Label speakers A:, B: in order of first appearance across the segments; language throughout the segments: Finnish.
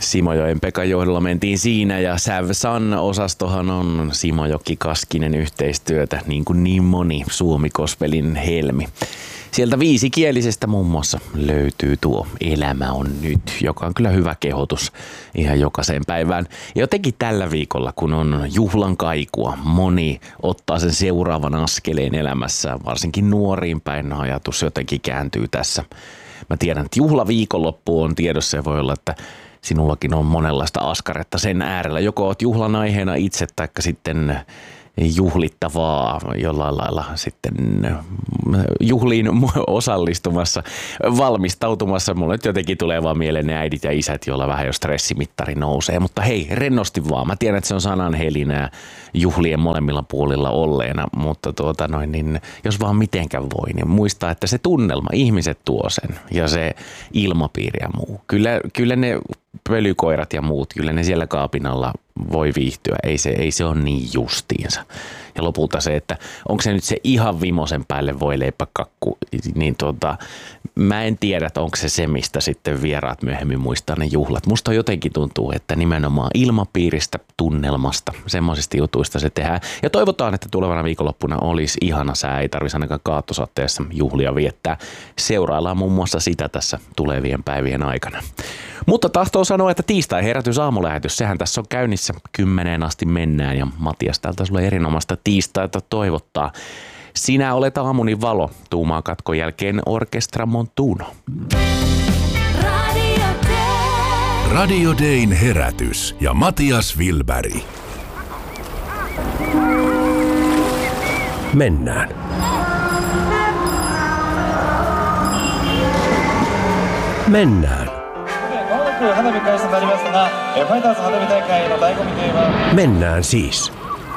A: Simojoen Pekan johdolla mentiin siinä ja Sävsan-osastohan on Simojoki Kaskinen yhteistyötä niin kuin niin moni Suomi-gospelin helmi. Sieltä viisikielisestä muun muassa löytyy tuo Elämä on nyt, joka on kyllä hyvä kehotus ihan jokaiseen päivään. Ja jotenkin tällä viikolla, kun on juhlan kaikua, moni ottaa sen seuraavan askeleen elämässä, varsinkin nuoriin päin ajatus jotenkin kääntyy tässä. Mä tiedän, että juhlaviikonloppu on tiedossa ja voi olla, että sinullakin on monenlaista askaretta sen äärellä. Joko oot juhlan aiheena itse taikka sitten juhlittavaa jollain lailla sitten juhliin osallistumassa, valmistautumassa. Mulle nyt jotenkin tulee vaan mieleen ne äidit ja isät, joilla vähän jo stressimittari nousee. Mutta hei, rennosti vaan. Mä tiedän, että se on sananhelinää juhlien molemmilla puolilla olleena, mutta jos vaan mitenkään voi, niin muistaa, että se tunnelma, ihmiset tuo sen ja se ilmapiiri ja muu. Kyllä ne pölykoirat ja muut, kyllä ne siellä kaapin alla voi viihtyä. Ei se ole niin justiinsa. Ja lopulta se, että onko se nyt se ihan vimosen päälle voi leipäkakku, niin mä en tiedä, että onko se mistä sitten vieraat myöhemmin muistaa ne juhlat. Musta jotenkin tuntuu, että nimenomaan ilmapiiristä, tunnelmasta, semmoisista jutuista se tehdään. Ja toivotaan, että tulevana viikonloppuna olisi ihana sää, ei tarvitsisi ainakaan kaattosateessa juhlia viettää. Seuraillaan muun muassa sitä tässä tulevien päivien aikana. Mutta tahtoo sanoa, että tiistai herätys aamulähetys, sehän tässä on käynnissä 10 asti mennään ja Matias täältä sulle erinomaista tiistaita toivottaa. Sinä olet aamuni valo, tuumaa katkon jälkeen Orkestra Montuno.
B: Radio Dayn herätys ja Matias Wilberg. Mennään. Mennään. Mennään siis.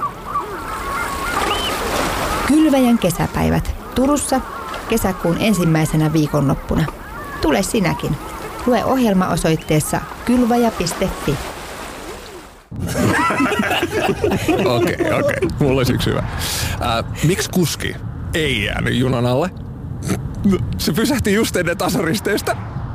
C: Kylväjän kesäpäivät Turussa kesäkuun ensimmäisenä viikonloppuna. Tule sinäkin. Lue ohjelma osoitteessa kylväjä.fi.
D: Okei. Mulla olisi yksi hyvä. Miksi kuski ei jäänyt junan alle? Se pysähti just ennen tasoristeystä.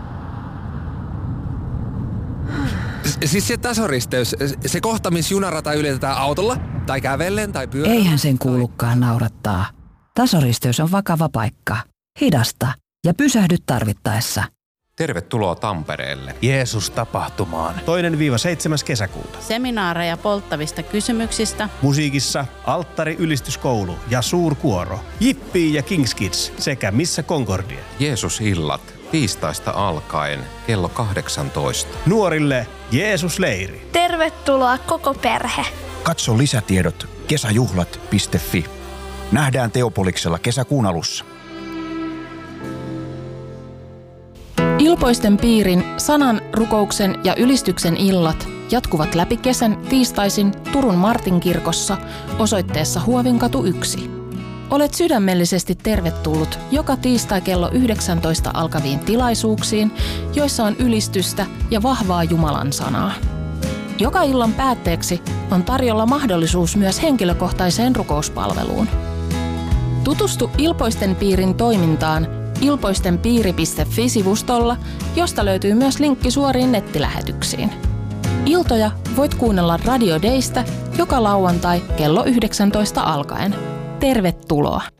D: Siis se tasoristeys, se kohta, missä junarata ylitetään autolla, tai kävellen, tai pyörällä.
E: Eihän sen kuulukaan naurattaa. Tasoristeys on vakava paikka. Hidasta ja pysähdy tarvittaessa.
F: Tervetuloa Tampereelle.
G: Jeesus-tapahtumaan. 2-7. kesäkuuta.
H: Seminaareja polttavista kysymyksistä.
G: Musiikissa Alttari-ylistyskoulu ja suurkuoro. Jippii ja Kings Kids sekä Missä Concordia.
F: Jeesus-illat tiistaista alkaen kello 18.
G: Nuorille Jeesus-leiri.
I: Tervetuloa koko perhe.
J: Katso lisätiedot kesäjuhlat.fi. Nähdään Teopoliksella kesäkuun alussa.
K: Ilpoisten piirin sanan, rukouksen ja ylistyksen illat jatkuvat läpi kesän tiistaisin Turun Martinkirkossa osoitteessa Huovinkatu 1. Olet sydämellisesti tervetullut joka tiistai kello 19 alkaviin tilaisuuksiin, joissa on ylistystä ja vahvaa Jumalan sanaa. Joka illan päätteeksi on tarjolla mahdollisuus myös henkilökohtaiseen rukouspalveluun. Tutustu Ilpoisten piirin toimintaan ilpoistenpiiri.fi-sivustolla, josta löytyy myös linkki suoriin nettilähetyksiin. Iltoja voit kuunnella Radio Daystä joka lauantai kello 19 alkaen. Tervetuloa!